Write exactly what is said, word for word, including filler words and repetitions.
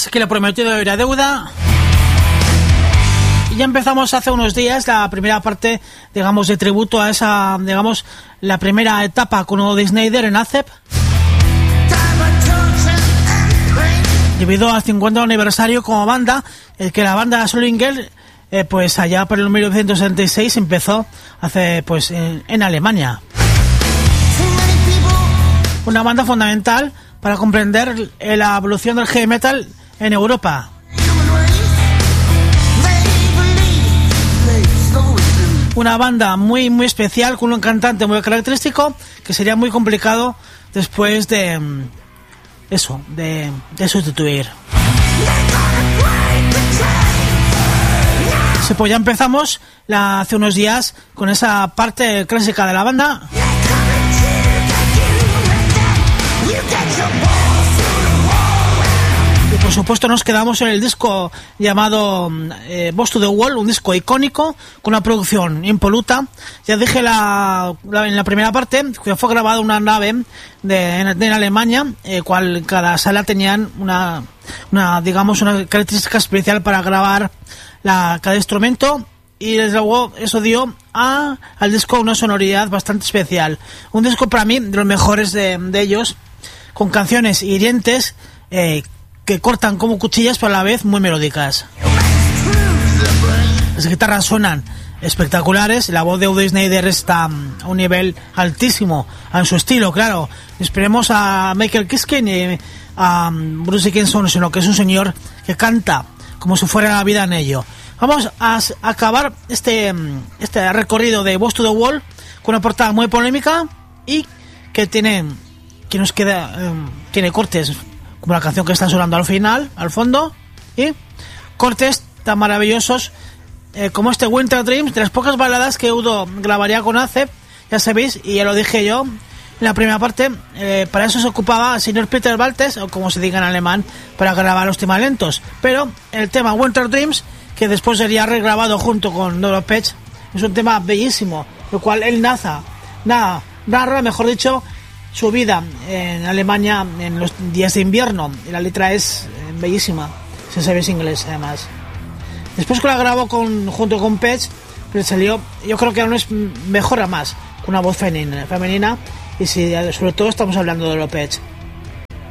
más que lo prometido era deuda. Y ya empezamos hace unos días la primera parte, digamos, de tributo a esa, digamos, la primera etapa con Odo Snyder en A C E P. Debido al cincuenta aniversario como banda, el que la banda Solid Girl, eh, pues allá por el mil novecientos setenta y seis empezó hace, pues, en, en Alemania. Una banda fundamental para comprender la evolución del heavy metal en Europa. Una banda muy muy especial, con un cantante muy característico, que sería muy complicado después de eso, de, de sustituir. Sí, pues ya empezamos la, hace unos días con esa parte clásica de la banda. Y por supuesto nos quedamos en el disco llamado eh, Boss to the Wall, un disco icónico con una producción impoluta. Ya dije la, la, en la primera parte que fue grabado en una nave de, en, en Alemania, eh, cual cada sala tenían una, una digamos una característica especial para grabar la, cada instrumento. Y desde luego eso dio a, al disco una sonoridad bastante especial. Un disco para mí de los mejores de, de ellos, con canciones hirientes eh, que cortan como cuchillas, pero a la vez muy melódicas. Las guitarras suenan espectaculares, la voz de Odo Snyder está a un nivel altísimo, en su estilo, claro. Esperemos a Michael Kiskin y a Bruce Dickinson, sino que es un señor que canta como si fuera la vida en ello. Vamos a acabar este, este recorrido de Boss to the Wall con una portada muy polémica y que tiene, que nos queda, eh, tiene cortes como la canción que está sonando al final, al fondo, y cortes tan maravillosos eh, como este Winter Dreams, de las pocas baladas que Udo grabaría con A C E P, ya sabéis, y ya lo dije yo en la primera parte, eh, para eso se ocupaba el señor Peter Baltes, o como se diga en alemán, para grabar los temas lentos, pero el tema Winter Dreams, que después sería regrabado junto con Doro Pech, es un tema bellísimo, lo cual él naza, nada, narra, mejor dicho, su vida en Alemania en los días de invierno, y la letra es eh, bellísima, si sabes inglés además. Después que la grabó con, junto con Pech, pero salió, yo creo que aún es mejor a más, con una voz femenina, femenina y si, sobre todo estamos hablando de Doro Pech.